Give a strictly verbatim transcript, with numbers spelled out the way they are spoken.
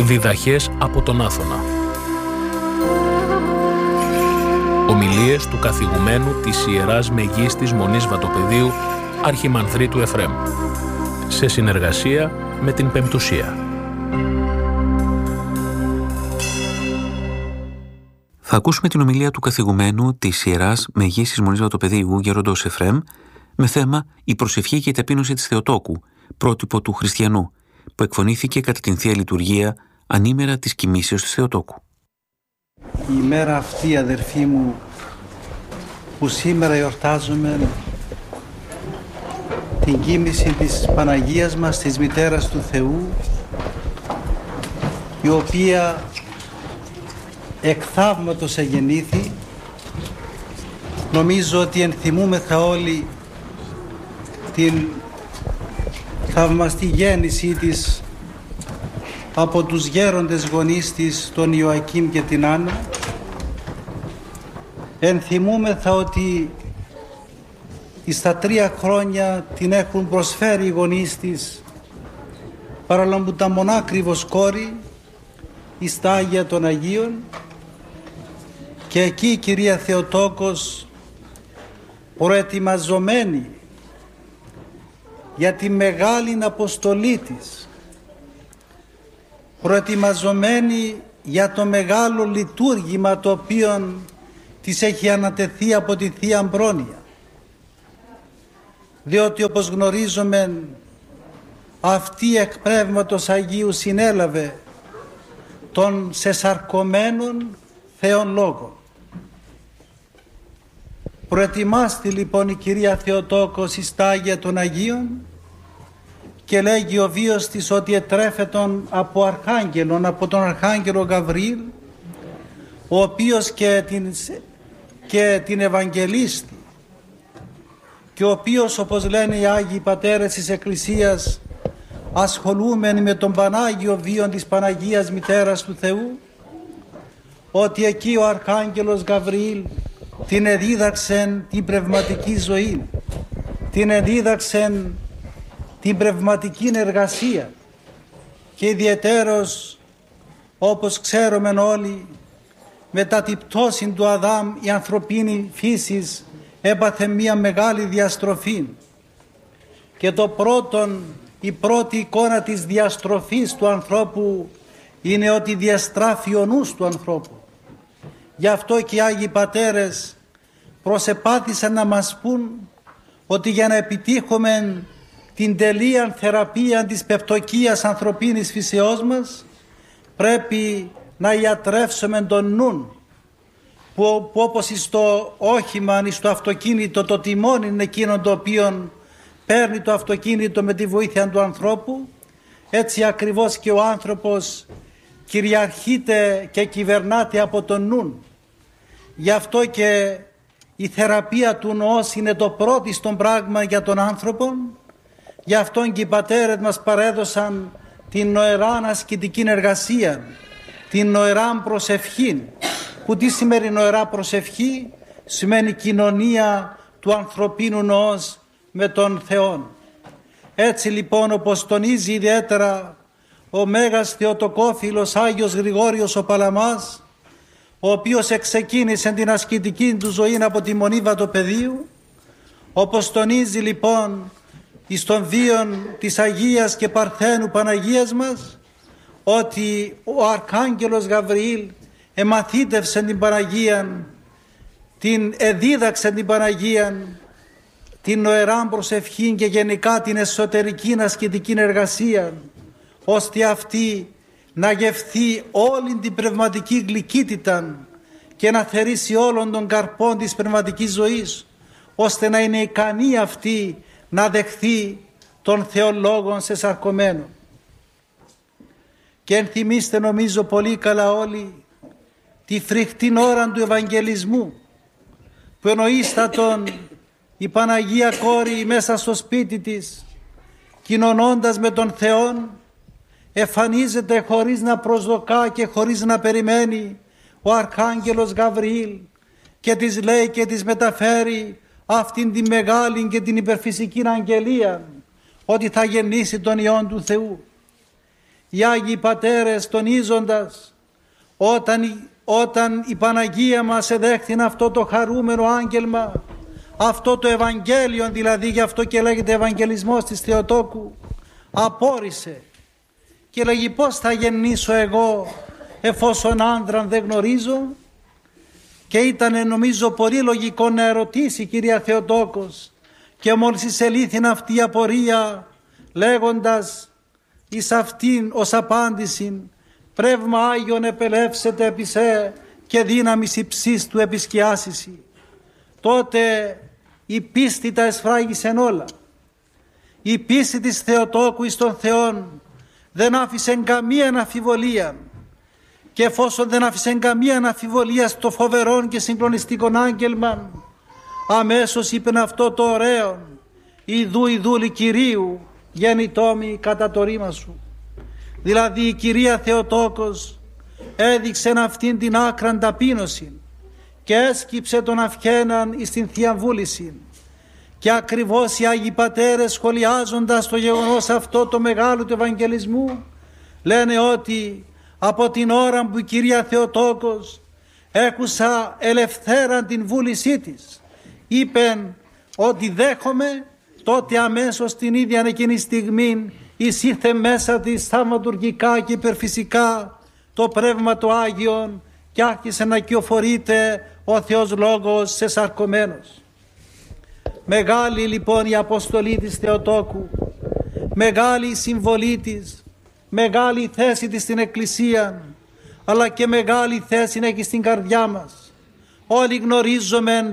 Διδαχές από τον Άθωνα. Ομιλίες του καθηγουμένου της Ιεράς Μεγίστης Μονής Βατοπεδίου Αρχιμανδρίτου Εφραίμ, σε συνεργασία με την Πεμπτουσία. Θα ακούσουμε την ομιλία του καθηγουμένου της Ιεράς Μεγίστης Μονής Βατοπεδίου Γέροντος Εφραίμ με θέμα «Η προσευχή και η ταπείνωση της Θεοτόκου, πρότυπο του χριστιανού», που εκφωνήθηκε κατά την Θεία Λειτουργία ανήμερα της κοιμήσεως της Θεοτόκου. Η ημέρα αυτή, αδερφοί μου, που σήμερα εορτάζουμε την κοίμηση της Παναγίας μας, της Μητέρας του Θεού, η οποία εκ θαύματος εγεννήθη. Νομίζω ότι ενθυμούμεθα όλοι την θαυμαστή γέννησή της από τους γέροντες γονείς της, τον Ιωακήμ και την Άννα. Ενθυμούμεθα ότι στα τρία χρόνια την έχουν προσφέρει οι γονείς της, παραλαμπούτα μονάκριβος κόρη, εις τα Άγια των Αγίων, και εκεί η Κυρία Θεοτόκος, προετοιμαζομένη για τη μεγάλη αποστολή της, προετοιμαζομένη για το μεγάλο λειτουργήμα το οποίο της έχει ανατεθεί από τη Θεία Πρόνοια. Διότι, όπως γνωρίζουμε, αυτή εκ Πνεύματος Αγίου συνέλαβε των σεσαρκωμένων Θεών Λόγων. Προετοιμάστη λοιπόν η Κυρία Θεοτόκος εις τα Άγια των Αγίων και λέγει ο βίος της ότι ετρέφετον από Αρχάγγελον, από τον Αρχάγγελο Γαβριήλ, ο οποίος και την, και την Ευαγγελίστη, και ο οποίος, όπως λένε οι Άγιοι Πατέρες της Εκκλησίας, ασχολούμενοι με τον Πανάγιο βίον της Παναγίας Μητέρας του Θεού, ότι εκεί ο Αρχάγγελος Γαβριήλ την εδίδαξεν την πνευματική ζωή, την εδίδαξεν την πνευματική εργασία, και ιδιαιτέρως, όπως ξέρουμε όλοι, μετά την πτώση του Αδάμ η ανθρωπίνη φύση έπαθε μια μεγάλη διαστροφή, και το πρώτον, η πρώτη εικόνα της διαστροφής του ανθρώπου είναι ότι διαστράφει ο νους του ανθρώπου. Γι' αυτό και οι Άγιοι Πατέρες προσεπάθησαν να μας πούν ότι για να επιτύχουμε την τελεία θεραπεία της πεπτωκίας ανθρωπίνης φυσεώς μας, πρέπει να ιατρεύσουμε τον νουν, που, που όπως στο όχημα, στο αυτοκίνητο, το τιμόνι είναι εκείνο το οποίο παίρνει το αυτοκίνητο με τη βοήθεια του ανθρώπου, έτσι ακριβώς και ο άνθρωπος κυριαρχείται και κυβερνάται από τον νουν. Γι' αυτό και η θεραπεία του νοός είναι το πρώτιστο πράγμα για τον άνθρωπο. Γι' αυτό και οι πατέρες μας παρέδωσαν την νοεράν ασκητική εργασία, την νοεράν προσευχή, που τι σημαίνει νοερά προσευχή? Σημαίνει κοινωνία του ανθρωπίνου νοός με τον Θεό. Έτσι λοιπόν, όπως τονίζει ιδιαίτερα ο Μέγας Θεοτοκόφιλος Άγιος Γρηγόριος ο Παλαμάς, ο οποίος εξεκίνησε την ασκητική του ζωή από τη Μονή Βατοπεδίου, όπως τονίζει λοιπόν εις των βίων της Αγίας και Παρθένου Παναγίας μας, ότι ο Αρχάγγελος Γαβριήλ εμαθήτευσε την Παναγία, την εδίδαξε την Παναγία, την νοεράν προσευχή και γενικά την εσωτερική ασκητική εργασία, ώστε αυτή να γευθεί όλη την πνευματική γλυκύτητα και να θερήσει όλων των καρπών της πνευματικής ζωής, ώστε να είναι ικανή αυτή να δεχθεί τον Θεόν Λόγον σεσαρκωμένο. Και ενθυμίστε, νομίζω πολύ καλά όλοι, τη φρικτή ώρα του Ευαγγελισμού, που εννοείστατον η Παναγία Κόρη μέσα στο σπίτι της, κοινωνώντας με τον Θεόν, εμφανίζεται χωρίς να προσδοκά και χωρίς να περιμένει ο Αρχάγγελος Γαβριήλ και της λέει και της μεταφέρει αυτήν τη μεγάλη και την υπερφυσική αγγελία, ότι θα γεννήσει τον Υιόν του Θεού. οι Άγιοι Πατέρες τονίζοντας όταν, όταν η Παναγία μας εδέχθην αυτό το χαρούμενο άγγελμα, αυτό το Ευαγγέλιο δηλαδή, γι' αυτό και λέγεται Ευαγγελισμός της Θεοτόκου, απόρρισε και λέγει πώς θα γεννήσω εγώ εφόσον άνδραν δεν γνωρίζω. Και ήταν νομίζω πολύ λογικό να ερωτήσει η κυρία Θεοτόκος, και μόλις εισελήθην αυτή η απορία λέγοντας εις αυτήν ως απάντηση «Πνεύμα Άγιον επελεύσετε επί σε και δύναμις υψής του επισκιάσισι», τότε η πίστη τα εσφράγισεν όλα. Η πίστη της Θεοτόκου εις τον Θεόν δεν άφησε καμία αμφιβολία, και εφόσον δεν άφησε καμία αμφιβολία στο φοβερό και συγκλονιστικό άγγελμα, αμέσως είπεν αυτό το ωραίο «Ιδού η δούλη Κυρίου γεννητόμη κατά το ρήμα σου». Δηλαδή η κυρία Θεοτόκος έδειξε αυτήν την άκραν ταπείνωση και έσκυψε τον αυχέναν εις την Θεία Βούληση. Και ακριβώς οι Άγιοι Πατέρες, σχολιάζοντας το γεγονός αυτό το μεγάλο του Ευαγγελισμού, λένε ότι από την ώρα που η κυρία Θεοτόκος έκουσα ελευθέραν την βούλησή της, είπεν ότι δέχομαι, τότε αμέσως την ίδια εκείνη στιγμή εισήλθε μέσα της θαυματουργικά και υπερφυσικά το Πνεύμα το Άγιον και άρχισε να κυοφορείται ο Θεός Λόγος σε σαρκωμένος. Μεγάλη λοιπόν η αποστολή της Θεοτόκου, μεγάλη η συμβολή της, μεγάλη η θέση της στην Εκκλησία, αλλά και μεγάλη θέση έχει στην καρδιά μας. Όλοι γνωρίζουμε